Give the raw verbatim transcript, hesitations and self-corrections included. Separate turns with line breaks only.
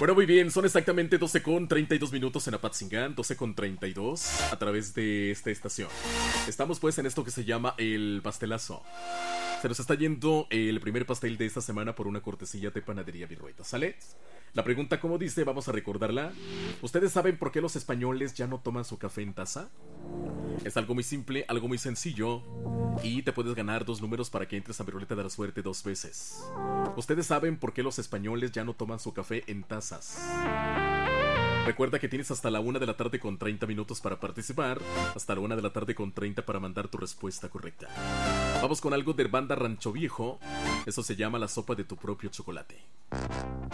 Bueno, muy bien, son exactamente doce con treinta y dos minutos en Apatzingán, doce con treinta y dos a través de esta estación. Estamos pues en esto que se llama el pastelazo. Se nos está yendo el primer pastel de esta semana por una cortesía de Panadería Virrueta, ¿sale? La pregunta, como dice, vamos a recordarla. ¿Ustedes saben por qué los españoles ya no toman su café en taza? Es algo muy simple, algo muy sencillo. Y te puedes ganar dos números para que entres a mi ruleta de la suerte dos veces. ¿Ustedes saben por qué los españoles ya no toman su café en tazas? Recuerda que tienes hasta la una de la tarde con treinta minutos para participar. Hasta la una de la tarde con treinta para mandar tu respuesta correcta. Vamos con algo de banda Rancho Viejo. Eso se llama La sopa de tu propio chocolate.